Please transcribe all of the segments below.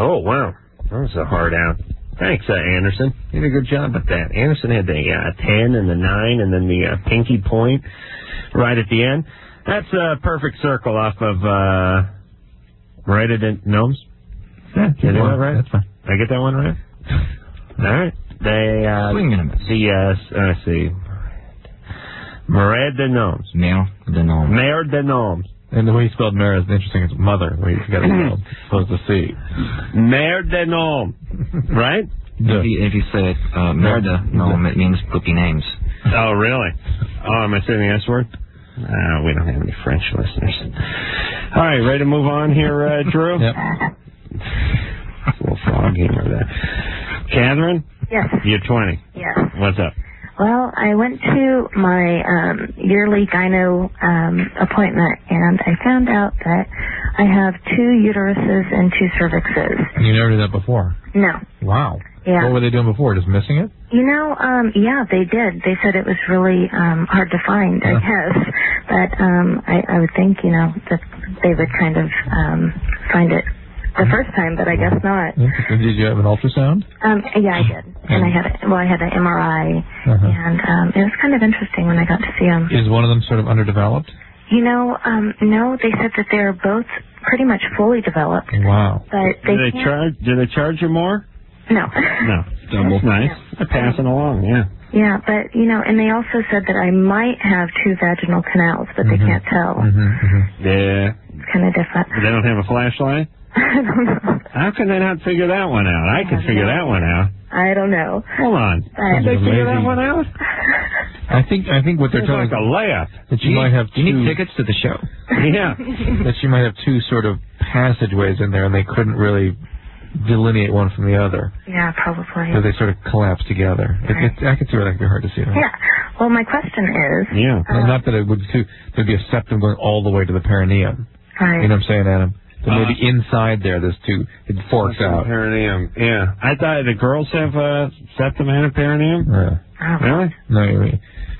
Oh, wow. That was a hard out. Thanks, Anderson. You did a good job at that. Anderson had the 10 and the 9 and then the pinky point right at the end. That's a perfect circle off of Merida Gnomes. Yeah, did I do that right? That's fine. Did I get that one right? All right. Let's see. Merida Gnomes. Mare de Gnomes. Mare de Gnomes. And the way you spelled Mare is interesting. It's mother. The way you got it supposed to see. Mare de Gnome. Right? If you say Mare de Gnome, it means poopy names. Oh, really? Oh, am I saying the S word? We don't have any French listeners. All right, ready to move on here, Drew? Yep. It's a little frog humor there. Catherine? Yes. You're 20. Yes. What's up? Well, I went to my yearly gyno appointment, and I found out that I have 2 uteruses and 2 cervixes. You never did that before? No. Wow. Yeah. What were they doing before? Just missing it? You know, yeah, they did. They said it was really hard to find, I guess. But I would think, that they would kind of find it the first time, but I guess not. Did you have an ultrasound? Yeah, I did. And I had an MRI, and it was kind of interesting when I got to see them. Is one of them sort of underdeveloped? No, they said that they're both pretty much fully developed. Wow. But do they charge you more? No. No. That's nice. They're passing along, yeah. Yeah, but, and they also said that I might have 2 vaginal canals, but they can't tell. Yeah. It's kind of different. They don't have a flashlight? I don't know. How can they not figure that one out? I can figure that one out. I don't know. Hold on. Did they figure that one out? I think what they're telling like a layup. That you might have 2... You need tickets to the show. Yeah. That you might have 2 sort of passageways in there, and they couldn't really delineate one from the other. Yeah, probably. So they sort of collapse together. Right. I can see where that could be hard to see. Right? Yeah. Well, my question is... Yeah. Not that it would... There'd be a septum going all the way to the perineum. Right. You know what I'm saying, Adam? So maybe inside there's 2... It forks out. Perineum. Yeah. I thought the girls have septum and a perineum. Yeah. Oh. Really? No, you mean...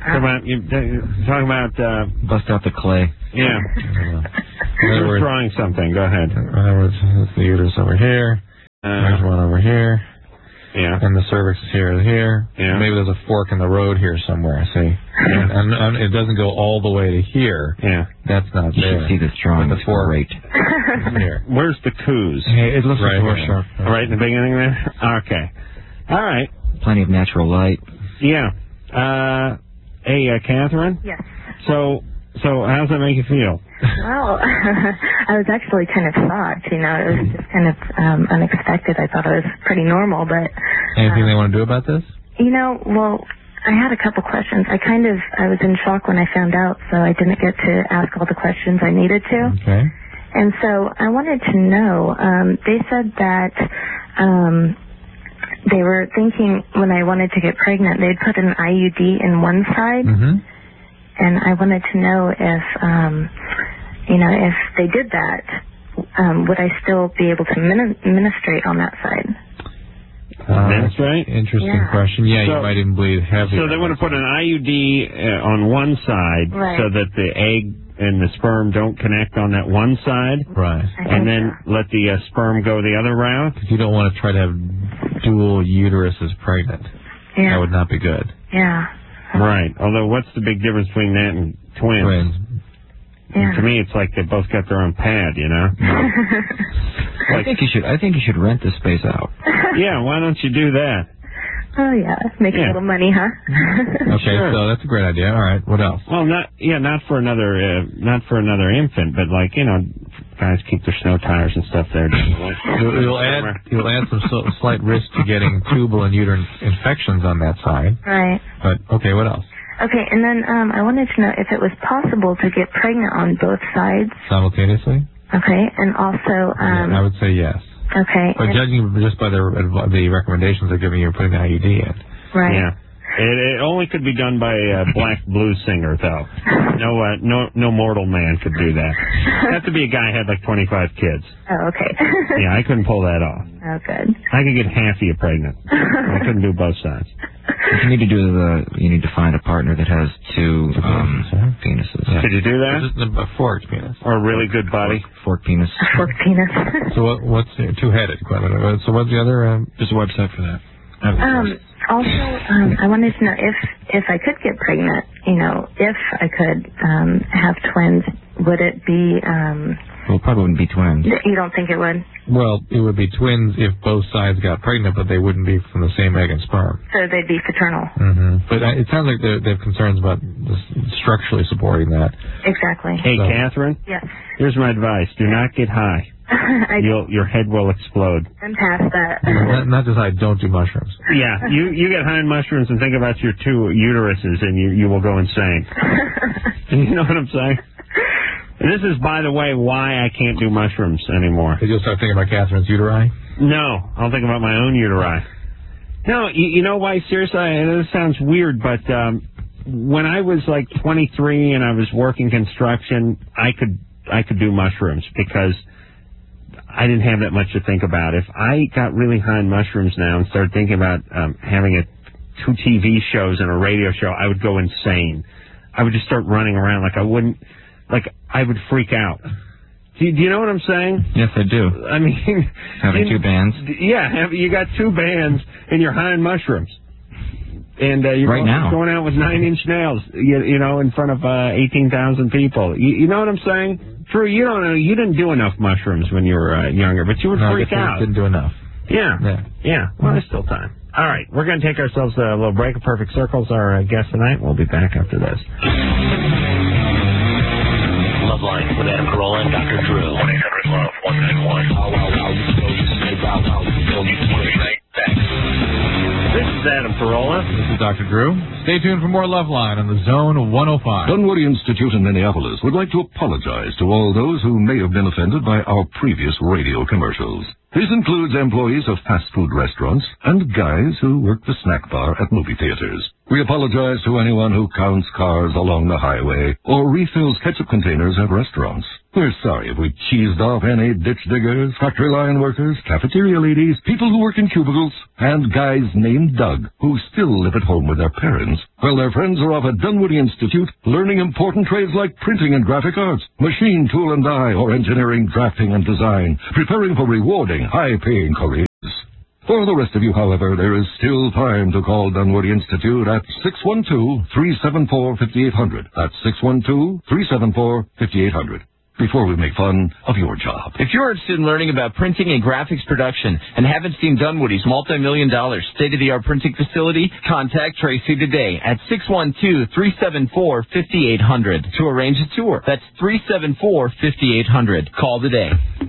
Talking about... Bust out the clay. Yeah. You were drawing something. Go ahead. In other words, that's the uterus over here. There's one over here. Yeah. And the cervix is here and here. Yeah. Maybe there's a fork in the road here somewhere, see? And it doesn't go all the way to here. Yeah. That's not You there. should see this drawing. The It's fork great. Here. Where's the coos? Hey, it looks right like here. Right in the beginning there? Okay. All right. Plenty of natural light. Yeah. Hey, Catherine? Yes. So how's that make you feel? Well, I was actually kind of shocked, It was just kind of unexpected. I thought it was pretty normal, but... Anything they want to do about this? Well, I had a couple questions. I was in shock when I found out, so I didn't get to ask all the questions I needed to. Okay. And so I wanted to know, they said that they were thinking when I wanted to get pregnant, they'd put an IUD in one side. And I wanted to know if, if they did that, would I still be able to ministrate on that side? That's right. Interesting question. Yeah, you might even bleed heavy. So they want to put an IUD on one side so that the egg and the sperm don't connect on that one side. Right. And then let the sperm go the other route. Because you don't want to try to have dual uteruses pregnant. Yeah. That would not be good. Yeah. Right. Although, what's the big difference between that and twins? Yeah. To me, it's like they both got their own pad, I think you should rent this space out. Yeah, why don't you do that? Oh yeah, make a little money, huh? Okay, so that's a great idea. All right, what else? Well, not for another infant, but guys keep their snow tires and stuff there. You'll add some slight risk to getting tubal and uterine infections on that side. Right. But okay, what else? Okay, and then I wanted to know if it was possible to get pregnant on both sides. Simultaneously? Okay, and also... I would say yes. Okay. But judging just by the recommendations they're giving you, putting the IUD in. Right. Yeah. It only could be done by a black blues singer, though. No mortal man could do that. It'd have to be a guy who had like 25 kids. Oh, okay. Yeah, I couldn't pull that off. Oh, good. I could get half of you pregnant. I couldn't do both sides. You need to find a partner that has two penises. Yeah. Could you do that? Just a forked penis. Or a really good buddy? Forked penis. Forked penis. So what's two-headed? So what's the other? There's a website for that. Also, I wanted to know if I could get pregnant, if I could have twins, would it be... Well, it probably wouldn't be twins. You don't think it would? Well, it would be twins if both sides got pregnant, but they wouldn't be from the same egg and sperm. So they'd be fraternal. Mm-hmm. But it sounds like they have concerns about structurally supporting that. Exactly. Hey, so, Catherine? Yes. Here's my advice. Do not get high. Your head will explode. I'm past that. Not just don't do mushrooms. Yeah, you get high on mushrooms and think about your two uteruses and you will go insane. You know what I'm saying? And this is, by the way, why I can't do mushrooms anymore. Did you start thinking about Catherine's uteri? No, I'll think about my own uteri. No, you know why? Seriously, this sounds weird, but when I was like 23 and I was working construction, I could do mushrooms because I didn't have that much to think about. If I got really high on mushrooms now and started thinking about having two TV shows and a radio show, I would go insane. I would just start running around I would freak out. Do you know what I'm saying? Yes, I do. I mean... Having two bands? Yeah, you got two bands and you're high on mushrooms. And you're going out with 9-inch nails, in front of 18,000 people. You know what I'm saying? Drew, you don't know. You didn't do enough mushrooms when you were younger, but you would freak out. Didn't do enough. Yeah. Well, there's still time. All right, we're going to take ourselves a little break. A Perfect Circle's our guest tonight. We'll be back after this. Loveline with Adam Carolla and Dr. Drew. 1-800-LOVE-191. This is Adam Carolla. This is Dr. Drew. Stay tuned for more Loveline on the Zone 105. Dunwoody Institute in Minneapolis would like to apologize to all those who may have been offended by our previous radio commercials. This includes employees of fast food restaurants and guys who work the snack bar at movie theaters. We apologize to anyone who counts cars along the highway or refills ketchup containers at restaurants. We're sorry if we cheesed off any ditch diggers, factory line workers, cafeteria ladies, people who work in cubicles, and guys named Doug who still live at home with their parents, while their friends are off at Dunwoody Institute learning important trades like printing and graphic arts, machine, tool and die, or engineering, drafting and design, preparing for rewarding, high-paying careers. For the rest of you, however, there is still time to call Dunwoody Institute at 612-374-5800. That's 612-374-5800. Before we make fun of your job. If you're interested in learning about printing and graphics production and haven't seen Dunwoody's multi-million-dollar state-of-the-art printing facility, contact Tracy today at 612-374-5800 to arrange a tour. That's 374-5800. Call today.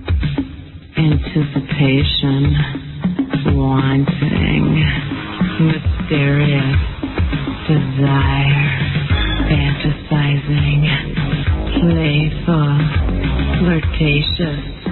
Anticipation, wanting, mysterious, desire, fantasizing, playful, flirtatious,